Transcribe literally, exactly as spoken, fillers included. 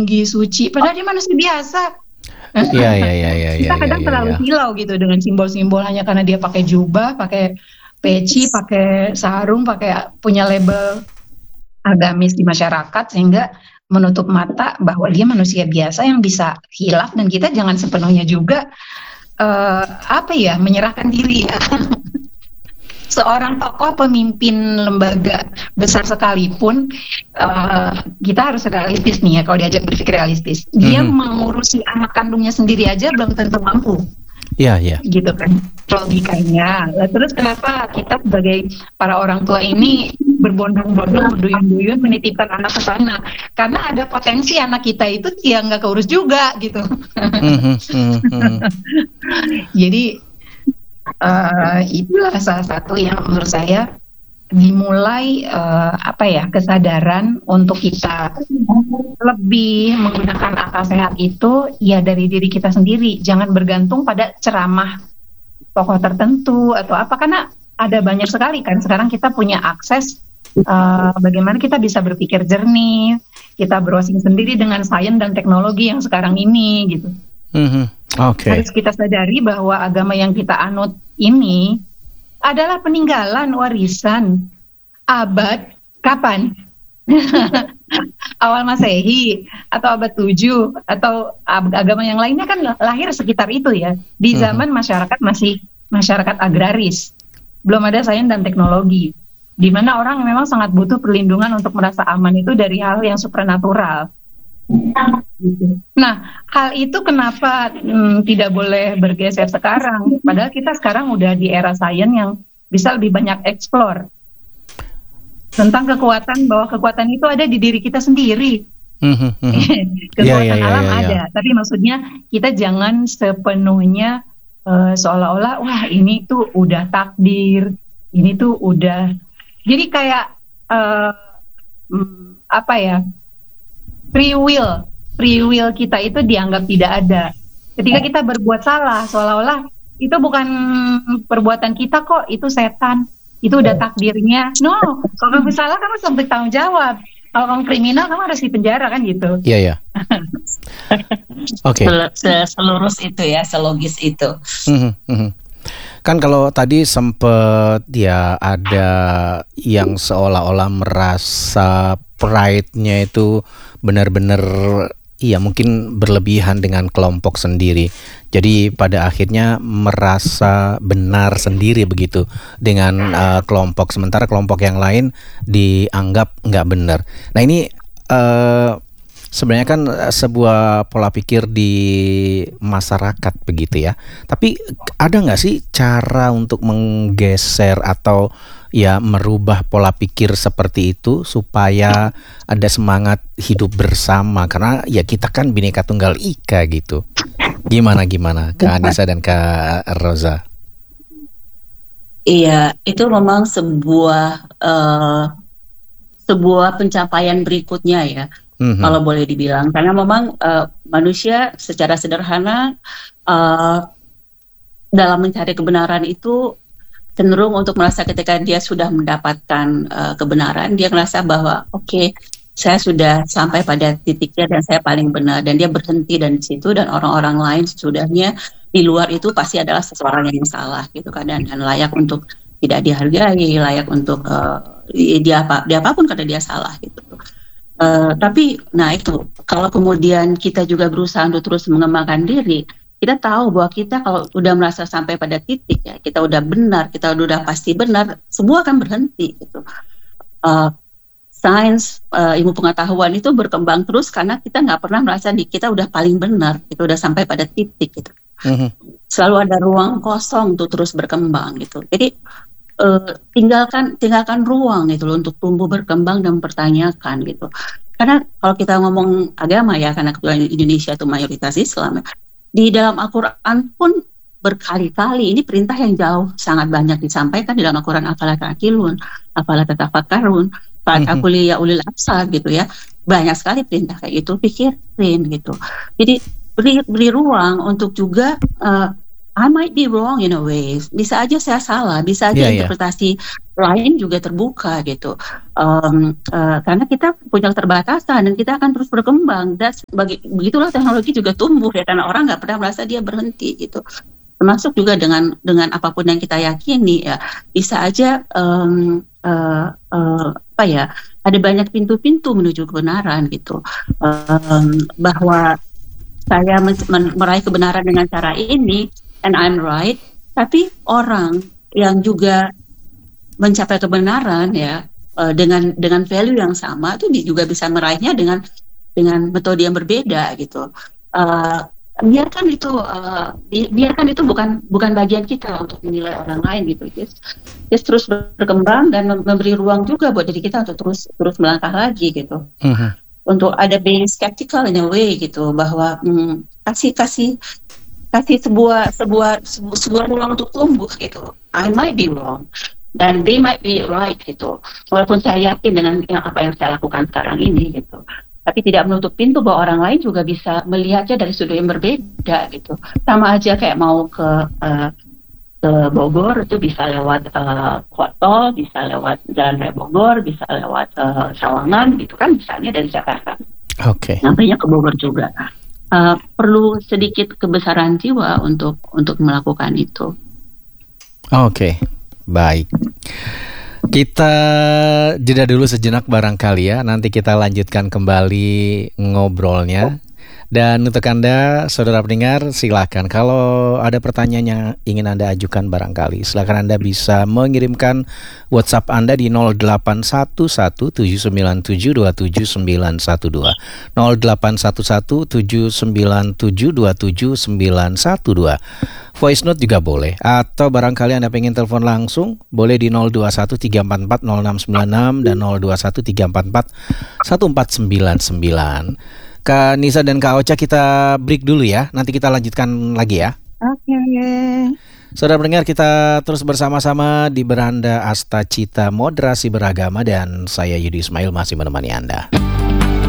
tinggi, suci, padahal dia manusia biasa. Iya iya iya iya. Kita iya, kadang iya, terlalu iya. silau gitu dengan simbol-simbol hanya karena dia pakai jubah, pakai peci, pakai sarung, pakai punya label agamis di masyarakat, sehingga menutup mata bahwa dia manusia biasa yang bisa hilaf, dan kita jangan sepenuhnya juga uh, apa ya menyerahkan diri ya. Seorang tokoh pemimpin lembaga besar sekalipun, uh, kita harus realistis nih ya, kalau diajak berpikir realistis. Dia Mhm. mengurusi anak kandungnya sendiri aja belum tentu mampu. Iya iya. Gitu kan logikanya. Lah, terus kenapa kita sebagai para orang tua ini berbondong-bondong, berduyun-duyun menitipkan anak ke sana? Karena ada potensi anak kita itu ya nggak keurus juga gitu. Mhm, mhm, mhm. Jadi uh, itulah salah satu yang menurut saya dimulai uh, apa ya kesadaran untuk kita lebih menggunakan akal sehat itu ya dari diri kita sendiri, jangan bergantung pada ceramah tokoh tertentu atau apa, karena ada banyak sekali kan sekarang kita punya akses uh, bagaimana kita bisa berpikir jernih, kita browsing sendiri dengan sains dan teknologi yang sekarang ini gitu. Mhm. Oke. Harus kita sadari bahwa agama yang kita anut ini adalah peninggalan warisan abad kapan? Awal Masehi atau abad tujuh atau agama yang lainnya kan lahir sekitar itu ya. Di zaman masyarakat masih masyarakat agraris. Belum ada sains dan teknologi. Di mana orang memang sangat butuh perlindungan untuk merasa aman itu dari hal yang supranatural. Nah, hal itu kenapa hmm, tidak boleh bergeser sekarang? Padahal kita sekarang udah di era sains yang bisa lebih banyak explore tentang kekuatan, bahwa kekuatan itu ada di diri kita sendiri. Kekuatan Ya, ya, ya, alam ya, ya. ada, tapi maksudnya kita jangan sepenuhnya uh, seolah-olah wah ini tuh udah takdir, ini tuh udah, jadi kayak uh, hmm, apa ya? free will, free will kita itu dianggap tidak ada. Ketika kita berbuat salah, seolah-olah itu bukan perbuatan kita kok, itu setan, itu udah takdirnya. No, kalau kamu salah kamu harus bertanggung jawab. Kalau kamu kriminal kamu harus dipenjara kan gitu. Iya ya. Oke. Selurus itu ya, selogis itu. Kan kalau tadi sempet ya ada yang seolah-olah merasa pride-nya itu benar-benar iya mungkin berlebihan dengan kelompok sendiri. Jadi pada akhirnya merasa benar sendiri begitu dengan uh, kelompok, sementara kelompok yang lain dianggap nggak benar. Nah ini uh, sebenarnya kan sebuah pola pikir di masyarakat begitu ya. Tapi ada nggak sih cara untuk menggeser atau ya merubah pola pikir seperti itu supaya ada semangat hidup bersama, karena ya kita kan Bhinneka Tunggal Ika gitu. Gimana gimana Kak Anissa dan Kak Roza? Iya, itu memang sebuah uh, sebuah pencapaian berikutnya ya. Mm-hmm. Kalau boleh dibilang, karena memang uh, manusia secara sederhana uh, dalam mencari kebenaran itu cenderung untuk merasa ketika dia sudah mendapatkan uh, kebenaran, dia merasa bahwa oke, okay, saya sudah sampai pada titiknya dan saya paling benar, dan dia berhenti dan di situ, dan orang-orang lain sesudahnya di luar itu pasti adalah seseorang yang salah gitu kan, dan, dan layak untuk tidak dihargai, layak untuk uh, dia apa dia apapun karena dia salah gitu. Uh, tapi nah itu kalau kemudian kita juga berusaha untuk terus mengembangkan diri, kita tahu bahwa kita kalau udah merasa sampai pada titik ya, kita udah benar, kita udah pasti benar, semua akan berhenti gitu. Uh, sains, uh, ilmu pengetahuan itu berkembang terus karena kita nggak pernah merasa di kita udah paling benar, kita udah sampai pada titik gitu. Mm-hmm. Selalu ada ruang kosong untuk terus berkembang gitu. Jadi uh, tinggalkan tinggalkan ruang gitu loh untuk tumbuh berkembang dan mempertanyakan gitu. Karena kalau kita ngomong agama ya, karena kebetulan Indonesia itu mayoritas Islam. Di dalam Al-Quran pun berkali-kali ini perintah yang jauh sangat banyak disampaikan di dalam Al-Quran. Afala ta'qilun, afala tatafakkarun, fa'takuli ya ulil absar gitu ya. Banyak sekali perintah kayak gitu, pikirin gitu. Jadi beri, beri ruang untuk juga uh, I might be wrong in a way. Bisa aja saya salah, bisa aja Iya, iya. interpretasi lain juga terbuka gitu. Um, uh, karena kita punya keterbatasan dan kita akan terus berkembang. Dan bagi, begitulah teknologi juga tumbuh ya, karena orang nggak pernah merasa dia berhenti gitu. Termasuk juga dengan dengan apapun yang kita yakini ya, bisa aja um, uh, uh, apa ya, ada banyak pintu-pintu menuju kebenaran gitu. Um, bahwa saya men- men- meraih kebenaran dengan cara ini, and I'm right, tapi orang yang juga mencapai kebenaran ya uh, dengan dengan value yang sama itu juga bisa meraihnya dengan dengan metode yang berbeda gitu. Uh, biarkan itu uh, bi- biarkan itu bukan bukan bagian kita untuk menilai orang lain gitu. Just, just terus berkembang dan mem- memberi ruang juga buat diri kita untuk terus terus melangkah lagi gitu. Mhm. Untuk ada being skeptical in a way gitu, bahwa hmm, kasih kasih kasih sebuah sebuah sebu- sebuah ruang untuk tumbuh gitu. I might be wrong dan they might be right gitu. Walaupun saya yakin dengan yang apa yang saya lakukan sekarang ini gitu, tapi tidak menutup pintu bahwa orang lain juga bisa melihatnya dari sudut yang berbeda gitu. Sama aja kayak mau ke uh, ke Bogor itu bisa lewat uh, Kotol, bisa lewat Jalan Raya Bogor, bisa lewat uh, Sawangan gitu kan, misalnya dari Jakarta. Oke. Nampaknya ke Bogor juga. Uh, perlu sedikit kebesaran jiwa untuk untuk melakukan itu. Oke, baik. Kita jeda dulu sejenak barangkali ya. Nanti kita lanjutkan kembali ngobrolnya. Dan untuk Anda, saudara pendengar, silakan. Kalau ada pertanyaan yang ingin Anda ajukan barangkali, silakan Anda bisa mengirimkan WhatsApp Anda di nol delapan satu satu tujuh sembilan tujuh dua tujuh sembilan satu dua nol delapan satu satu tujuh sembilan tujuh dua tujuh sembilan satu dua. Voice note juga boleh. Atau barangkali Anda pengen telepon langsung, boleh di nol dua satu tiga empat empat nol enam sembilan enam dan nol dua satu tiga empat empat satu empat sembilan sembilan. Kak Nisa dan Kak Ocha, kita break dulu ya. Nanti kita lanjutkan lagi ya. Oke. Saudara pendengar, kita terus bersama-sama di Beranda Asta Cita Moderasi Beragama, dan saya Yudi Ismail masih menemani Anda.